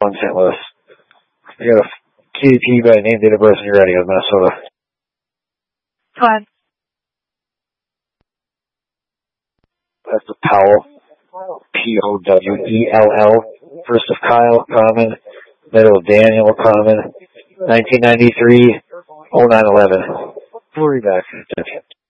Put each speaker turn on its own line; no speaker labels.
1 St. Louis. I got a KDP by name, date of birth, and you're ready of Minnesota.
Go ahead.
That's the Powell, Powell, first of Kyle, common, middle of Daniel, common, 1993, 0911. We'll be back.